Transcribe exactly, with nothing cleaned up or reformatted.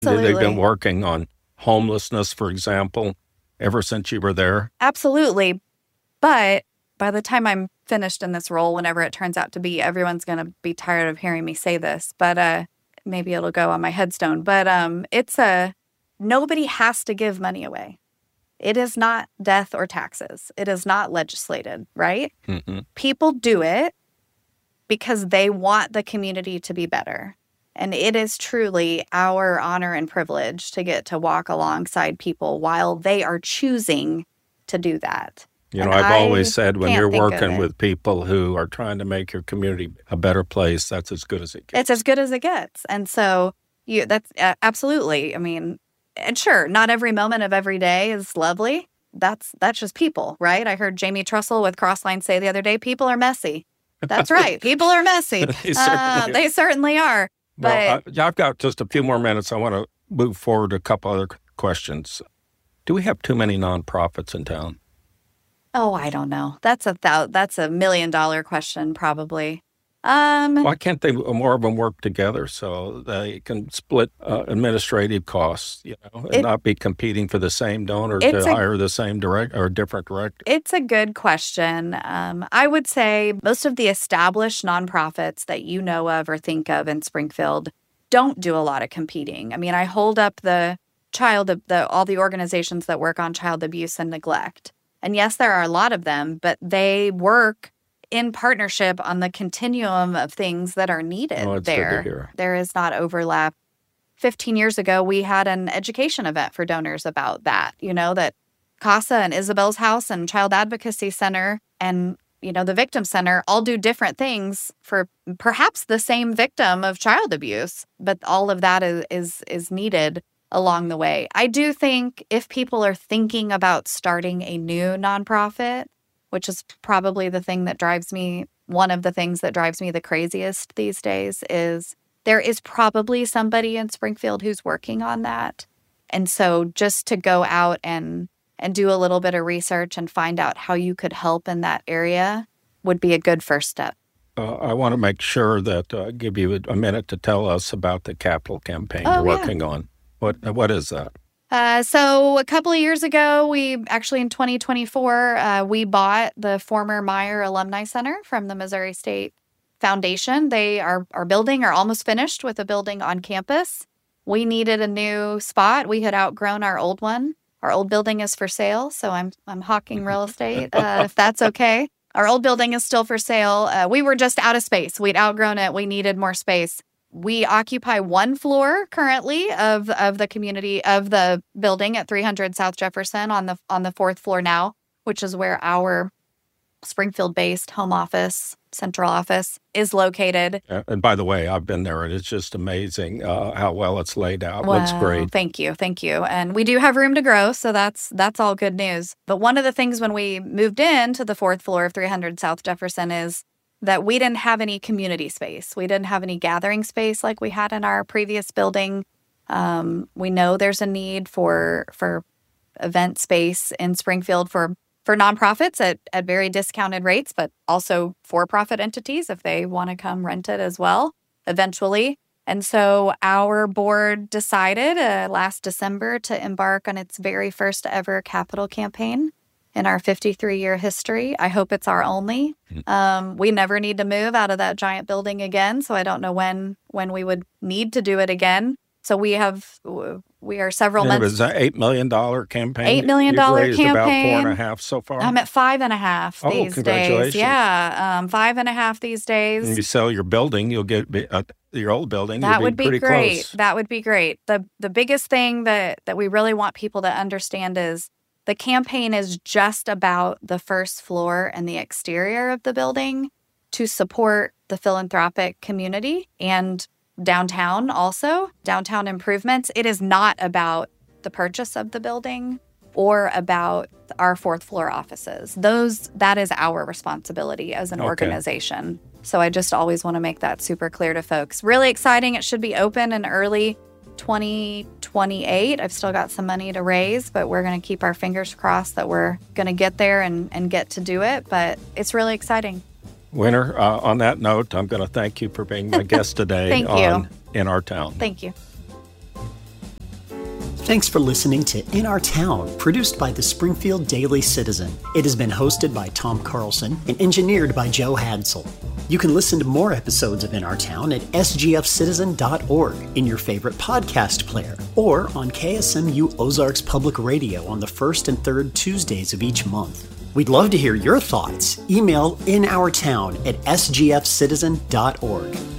They've been working on homelessness, for example, ever since you were there. Absolutely. But by the time I'm finished in this role, whenever it turns out to be, everyone's going to be tired of hearing me say this, but uh, maybe it'll go on my headstone. But um, it's a, nobody has to give money away. It is not death or taxes. It is not legislated, right? Mm-hmm. People do it because they want the community to be better. And it is truly our honor and privilege to get to walk alongside people while they are choosing to do that. You know, and I've I always said when you're working it. with people who are trying to make your community a better place, that's as good as it gets. It's as good as it gets. And so you that's uh, absolutely, I mean, and sure, not every moment of every day is lovely. That's that's just people, right? I heard Jamie Trussell with Crossline say the other day, people are messy. That's right. People are messy. they, uh, certainly they certainly are. Well, But I, I've got just a few more minutes. I want to move forward to a couple other questions. Do we have too many nonprofits in town? Oh, I don't know. That's a thou- that's a million dollar question, probably. Um, Why can't they more of them work together so they can split uh, administrative costs, you know, and it, not be competing for the same donor to a, hire the same direct or different director? It's a good question. Um, I would say most of the established nonprofits that you know of or think of in Springfield don't do a lot of competing. I mean, I hold up the child, the all the organizations that work on child abuse and neglect. And yes, there are a lot of them, but they work in partnership on the continuum of things that are needed oh, it's there. Good to hear. There is not overlap. fifteen years ago, we had an education event for donors about that, you know, that CASA and Isabel's House and Child Advocacy Center and, you know, the Victim Center all do different things for perhaps the same victim of child abuse, but all of that is is, is needed along the way. I do think if people are thinking about starting a new nonprofit, which is probably the thing that drives me, one of the things that drives me the craziest these days, is there is probably somebody in Springfield who's working on that. And so just to go out and and do a little bit of research and find out how you could help in that area would be a good first step. Uh, I want to make sure that uh, give you a minute to tell us about the capital campaign oh, you're yeah. working on. What What is that? Uh, so a couple of years ago, we actually in twenty twenty-four, uh, we bought the former Meyer Alumni Center from the Missouri State Foundation. They are, are building are almost finished with a building on campus. We needed a new spot. We had outgrown our old one. Our old building is for sale, so I'm I'm hawking real estate, uh, if that's okay. Our old building is still for sale. Uh, we were just out of space. We'd outgrown it. We needed more space. We occupy one floor currently of of the community of the building at three hundred South Jefferson on the on the fourth floor now, which is where our Springfield-based home office, central office, is located. Uh, and by the way, I've been there, and it's just amazing uh, how well it's laid out. Well, Looks great. Thank you, thank you. And we do have room to grow, so that's that's all good news. But one of the things when we moved into the fourth floor of three hundred South Jefferson is that we didn't have any community space. We didn't have any gathering space like we had in our previous building. Um, we know there's a need for for event space in Springfield for, for nonprofits at, at very discounted rates, but also for-profit entities if they want to come rent it as well eventually. And so our board decided uh, last December to embark on its very first ever capital campaign in our fifty-three-year history. I hope it's our only. Um, we never need to move out of that giant building again, so I don't know when when we would need to do it again. So we have, we are several and months. It was an eight million dollars campaign. eight million dollars You've raised campaign. about four and a half so far? I'm at five and a half oh, these congratulations. days. Yeah, um, five and a half these days. When you sell your building, you'll get uh, your old building. That you'll would be, be pretty great. Close. That would be great. The The biggest thing that, that we really want people to understand is the campaign is just about the first floor and the exterior of the building to support the philanthropic community and downtown also, downtown improvements. It is not about the purchase of the building or about our fourth floor offices. Those, that is our responsibility as an Okay. organization. So I just always want to make that super clear to folks. Really exciting. It should be open in early twenty twenty-eight. I've still got some money to raise, but we're going to keep our fingers crossed that we're going to get there and, and get to do it. But it's really exciting. Winter, uh, on that note, I'm going to thank you for being my guest today Thank on you. In Our Town. Thank you. Thanks for listening to In Our Town, produced by the Springfield Daily Citizen. It has been hosted by Tom Carlson and engineered by Joe Hadsel. You can listen to more episodes of In Our Town at s g f citizen dot org in your favorite podcast player, or on K S M U Ozarks Public Radio on the first and third Tuesdays of each month. We'd love to hear your thoughts. Email inourtown at s g f citizen dot org.